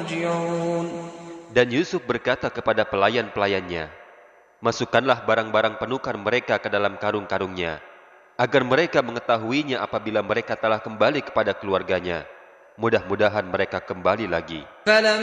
يرجعون. Dan Yusuf berkata kepada pelayan-pelayannya, "Masukkanlah barang-barang penukar mereka ke dalam karung-karungnya, agar mereka mengetahuinya apabila mereka telah kembali kepada keluarganya. Mudah-mudahan mereka kembali lagi."